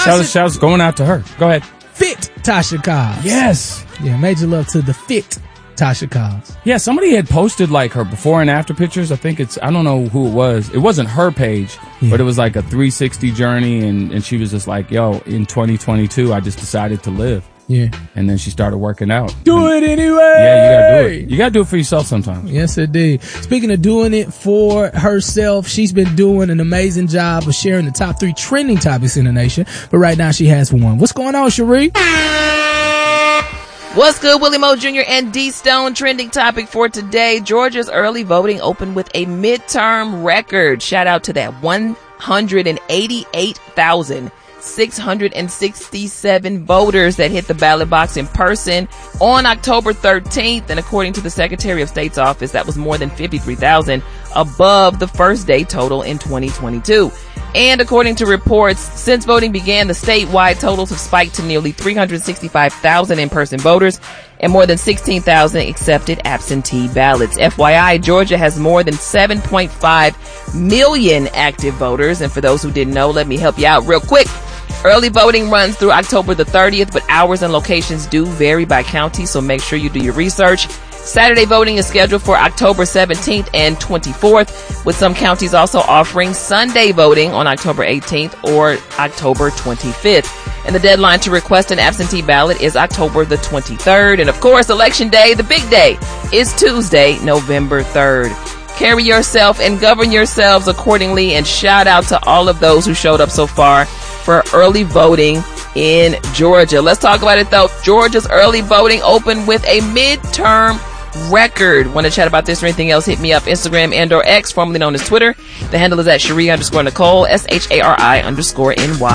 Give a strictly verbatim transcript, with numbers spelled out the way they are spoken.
Shouts, shouts going out to her. Go ahead. Fit Tasha Cobbs. Yes. Yeah, major love to the fit Tasha Cobbs. Yeah, somebody had posted like her before and after pictures. I think it's, I don't know who it was. It wasn't her page, yeah. but it was like a three sixty journey. And, and she was just like, yo, in twenty twenty-two, I just decided to live. Yeah. And then she started working out. Do and, it anyway. Yeah, you gotta do it. You gotta do it for yourself sometimes. Yes, indeed. Speaking of doing it for herself, she's been doing an amazing job of sharing the top three trending topics in the nation. But right now she has one. What's going on, Cherie? What's good, Willie Mo Junior and D Stone? Trending topic for today. Georgia's early voting opened with a midterm record. Shout out to that one hundred eighty-eight thousand six hundred sixty-seven voters that hit the ballot box in person on October thirteenth. And according to the Secretary of State's office, that was more than fifty-three thousand above the first day total in twenty twenty-two. And according to reports, since voting began, the statewide totals have spiked to nearly three hundred sixty-five thousand in-person voters and more than sixteen thousand accepted absentee ballots. F Y I, Georgia has more than seven point five million active voters. And for those who didn't know, let me help you out real quick. Early voting runs through October the thirtieth, but hours and locations do vary by county, so make sure you do your research. Saturday voting is scheduled for October seventeenth and twenty-fourth, with some counties also offering Sunday voting on October eighteenth or October twenty-fifth. And the deadline to request an absentee ballot is October the twenty-third. And of course, Election Day, the big day, is Tuesday, November third. Carry yourself and govern yourselves accordingly, and shout out to all of those who showed up so far for early voting in Georgia. Let's talk about it though. Georgia's early voting opened with a midterm record. Want to chat about this or anything else? Hit me up Instagram and or X, formerly known as Twitter. The handle is at Cherie underscore Nicole, S H A R I underscore N Y.